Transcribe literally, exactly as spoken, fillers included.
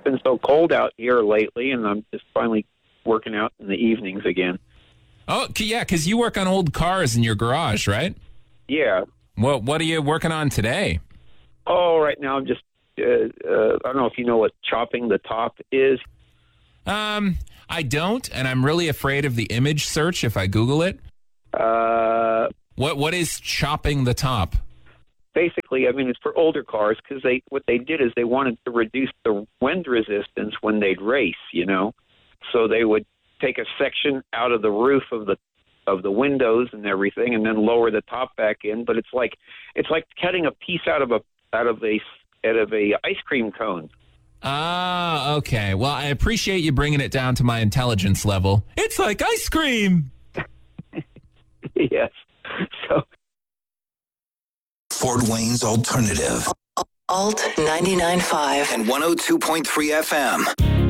been so cold out here lately, and I'm just finally working out in the evenings again. Oh, yeah, because you work on old cars in your garage, right? Yeah. Well, what are you working on today? Oh, right now I'm just, uh, uh, I don't know if you know what chopping the top is. Um, I don't, and I'm really afraid of the image search if I Google it. Uh, what What is chopping the top? Basically, I mean, it's for older cars because they what they did is they wanted to reduce the wind resistance when they'd race, you know. So they would take a section out of the roof of the of the windows and everything, and then lower the top back in. But it's like it's like cutting a piece out of a out of a out of a ice cream cone. Ah, okay. Well, I appreciate you bringing it down to my intelligence level. It's like ice cream. Yes. So. Fort Wayne's Alternative. Alt ninety-nine point five And one oh two point three F M.